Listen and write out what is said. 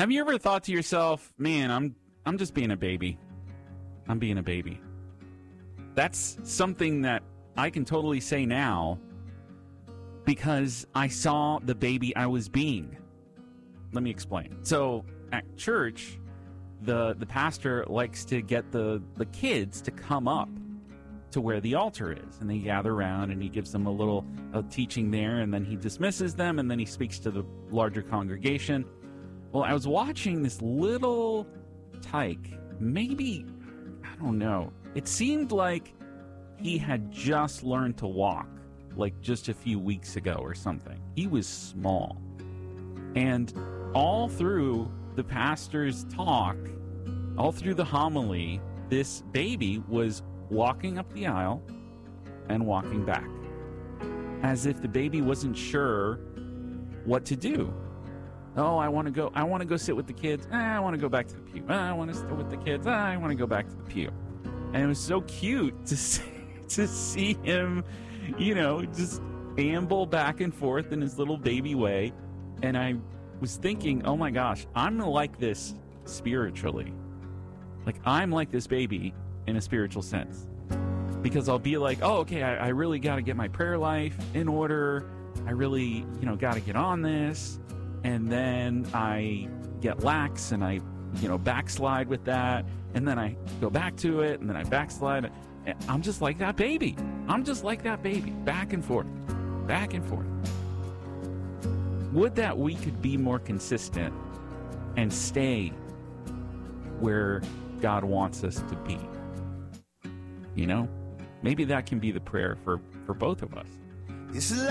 Have you ever thought to yourself, man, I'm just being a baby. I'm being a baby. That's something that I can totally say now because I saw the baby I was being. Let me explain. So at church, the pastor likes to get the kids to come up to where the altar is, and they gather around, and he gives them a teaching there, and then he dismisses them, and then he speaks to the larger congregation. Well, I was watching this little tyke, maybe, I don't know, it seemed like he had just learned to walk, like just a few weeks ago or something. He was small. And all through the pastor's talk, all through the homily, this baby was walking up the aisle and walking back, as if the baby wasn't sure what to do. Oh, I want to go sit with the kids. I want to go back to the pew. I want to sit with the kids. I want to go back to the pew. And it was so cute to see him, just amble back and forth in his little baby way. And I was thinking, oh my gosh, I'm like this spiritually. Like, I'm like this baby in a spiritual sense. Because I'll be like, oh, okay, I really got to get my prayer life in order. I really, got to get on this. And then I get lax and I, backslide with that. And then I go back to it and then I backslide. I'm just like that baby. Back and forth. Back and forth. Would that we could be more consistent and stay where God wants us to be? Maybe that can be the prayer for both of us. It's